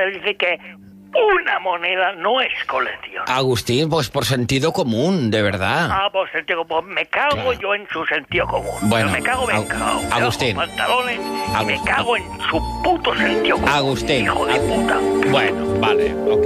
dice que una moneda no es colección. Agustín, pues por sentido común, de verdad. Pues sentido común. Me cago yo en su sentido común. Bueno, me cago. Agustín. Pantalones y me cago en su puto sentido común. Agustín. Hijo de puta. Bueno, vale, ok.